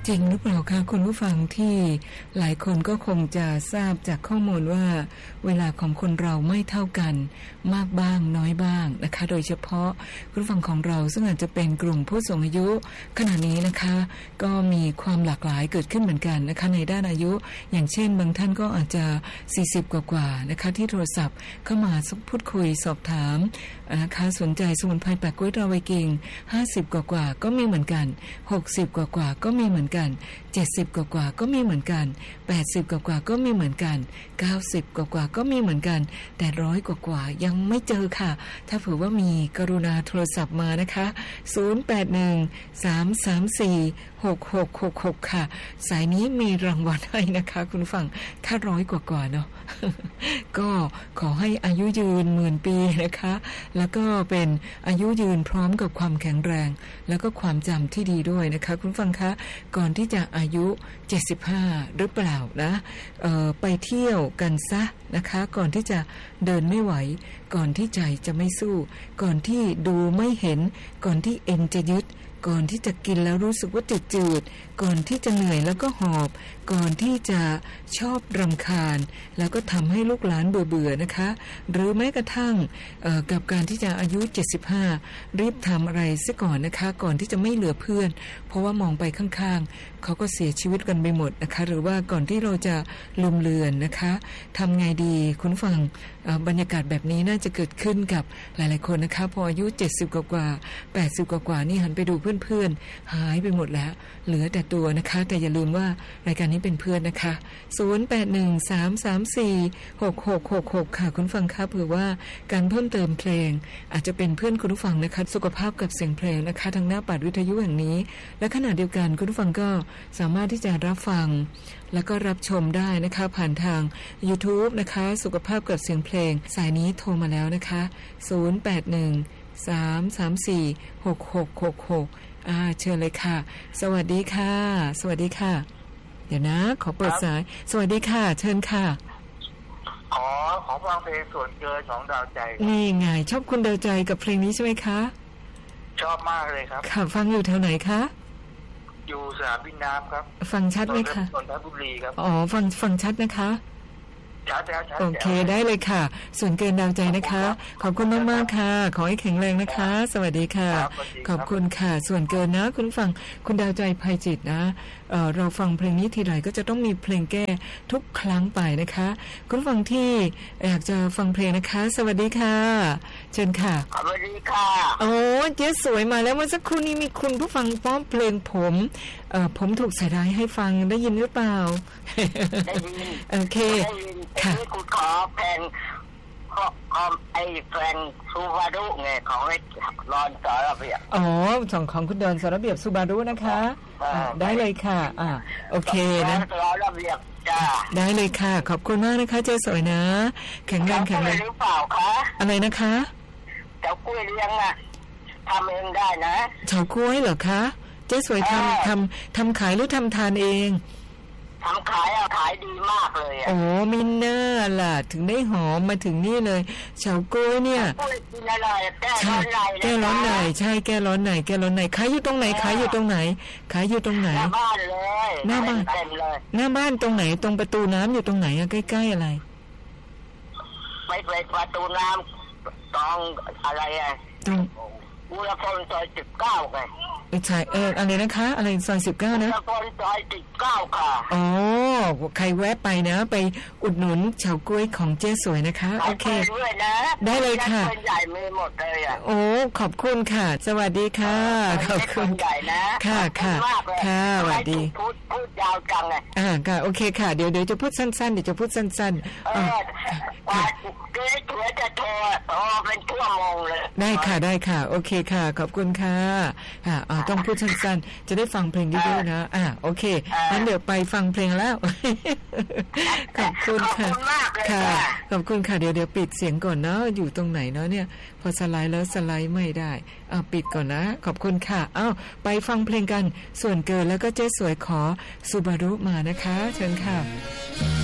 จริงหรือเปล่าคะคุณผู้ฟังที่หลายคนก็คงจะทราบจากข้อมูลว่าเวลาของคนเราไม่เท่ากันมากบ้างน้อยบ้างนะคะโดยเฉพาะคุณผู้ฟังของเราซึ่งอาจจะเป็นกลุ่มผู้สูงอายุขณะนี้นะคะก็มีความหลากหลายเกิดขึ้นเหมือนกันนะคะในด้านอายุอย่างเช่นบางท่านก็อาจจะ40กว่านะคะที่โทรศัพท์เข้ามาพูดคุยสอบถามนะคะสนใจสมุนไพรแปะกล้วยราวัยกิ่ง50กว่าก็มีเหมือนกัน60กว่าก็มีเหมือนกัน70กว่าก็มีเหมือนกัน80กว่าก็มีเหมือนกัน90กว่าก็มีเหมือนกันแต่100กว่ายังไม่เจอค่ะถ้าเผื่อว่ามีกรุณาโทรศัพท์มานะคะ0813346666ค่ะสายนี้มีรางวัลให้นะคะคุณฟังถ้า100กว่าเนาะ ก็ขอให้อายุยืน10,000 ปีนะคะแล้วก็เป็นอายุยืนพร้อมกับความแข็งแรงแล้วก็ความจำที่ดีด้วยนะคะคุณฟังคะก่อนที่จะอายุ75หรือเปล่านะไปเที่ยวกันซะนะคะก่อนที่จะเดินไม่ไหวก่อนที่ใจจะไม่สู้ก่อนที่ดูไม่เห็นก่อนที่เอ็นจะยึดก่อนที่จะกินแล้วรู้สึกว่าจืดๆก่อนที่จะเหนื่อยแล้วก็หอบก่อนที่จะชอบรำคาญแล้วก็ทำให้ลูกหลานเบื่อๆนะคะหรือแม้กระทั่งกับการที่จะอายุ75รีบทำอะไรซะก่อนนะคะก่อนที่จะไม่เหลือเพื่อนเพราะว่ามองไปข้างๆเขาก็เสียชีวิตกันไปหมดนะคะหรือว่าก่อนที่เราจะลืมเลือนนะคะทำไงดีคุณฟังบรรยากาศแบบนี้น่าจะเกิดขึ้นกับหลายๆคนนะคะพออายุ70กว่า80กว่านี่หันไปดูเพื่อนๆหายไปหมดแล้วเหลือแต่ตัวนะคะแต่อย่าลืมว่ารายการนี้เป็นเพื่อนนะคะ0813346666ค่ะคุณฟังครับเผื่อว่าการเพิ่มเติมเพลงอาจจะเป็นเพื่อนคุณผู้ฟังนะคะสุขภาพกับเสียงเพลงนะคะทางหน้าปัดวิทยุแห่งนี้และขณะเดียวกันคุณผู้ฟังก็สามารถที่จะรับฟังแล้วก็รับชมได้นะคะผ่านทาง YouTube นะคะสุขภาพกับเสียงเพลงสายนี้โทรมาแล้วนะคะ0813346666เชิญเลยค่ะสวัสดีค่ะสวัสดีค่ะเดี๋ยวนะขอเปิดสายสวัสดีค่ะเชิญค่ะขอฟังเพลงส่วนเกินของดาวใจนี่ไงชอบคุณดาวใจกับเพลงนี้ใช่ไหมคะชอบมากเลยครับค่ะฟังอยู่แถวไหนคะอยู่สนามบินน้ำครับฟังชัดไหมคะนนทบุรีครับอ๋อฟังชัดนะคะชัดโอเคได้เลยค่ะส่วนเกินดาวใจนะคะขอบคุณมากๆค่ะขอให้แข็งแรงนะคะสวัสดีค่ะขอบคุณค่ะส่วนเกินนะคุณฟังคุณดาวใจภัยจิตนะเราฟังเพลงนี้ทีไรก็จะต้องมีเพลงแก้ทุกครั้งไปนะคะคุณฟังที่อยากจะฟังเพลงนะคะสวัสดีค่ะเชิญค่ะสวัสดีค่ะโอ้เจ๊สวยมาแล้วเมื่อสักครู่นี้มีคุณผู้ฟังป้อมเพลงผมถูกใส่ร้ายให้ฟังได้ยินหรือเปล่าได้ยินโอเคค่ะคุณขอเพลงไอ้เพลงซูบารุไงของไอ้ดอนสระเบียบอ๋อของคุณดอนสระเบียบซูบารุนะคะได้เลยค่ะโอเคนะสระเบียบจ้าได้เลยค่ะขอบคุณมากนะคะเจ๊สวยนะแข็งแรงหรือเปล่าคะอะไรนะคะเจ้ากล้วยเลี้ยงอ่ะทำเองได้นะเฉากล้วยเหรอคะเจ๊สวยทำขายหรือทำทานเองทำขายดีมากเลยโอ้มินน่าล่ะถึงได้หอมมาถึงนี่เลยเฉาก๊วยเนี่ยกล้วยกินอร่อยแก้ร้อนในแก้ร้อนในใช่แก้ร้อนในขายอยู่ตรงไหนขายอยู่ตรงไหนหน้าบ้านเลยหน้าบ้านหน้าบ้านตรงไหนตรงประตูน้ำอยู่ตรงไหนใกล้ๆอะไรไม่เป็นประตูน้ำตรงอะไรตรงอุรพลซอย19ไงใช่อะไรนะคะอะไรซอย19นะอุรพลซอย19ค่ะอ๋อใครแวะไปนะไปอุดหนุนเฉาก๊วยของเจ๊สวยนะคะโอเคได้เลยค่ะใหญ่มีหมดเลยโอ้ขอบคุณค่ะสวัสดีค่ะขอบคุณค่ะสวัสดีพูดยาวจังไงค่ะโอเคค่ะเดี๋ยวจะพูดสั้นๆค่ะเจ๊ถือจะโทรเป็นชั่วโมงเลยได้ค่ะโอเคค่ะขอบคุณค่ะต้องพูดสั้นๆจะได้ฟังเพลงเยอะๆนะโอเคงั้นเดี๋ยวไปฟังเพลงแล้วขอบคุณค่ะขอบคุณค่ะเดี๋ยวปิดเสียงก่อนเนาะอยู่ตรงไหนเนาะเนี่ยพอสไลด์แล้วสไลด์ไม่ได้ปิดก่อนนะขอบคุณค่ะไปฟังเพลงกันส่วนเกินแล้วก็เจ๊สวยขอซูบารุมานะคะเชิญค่ะ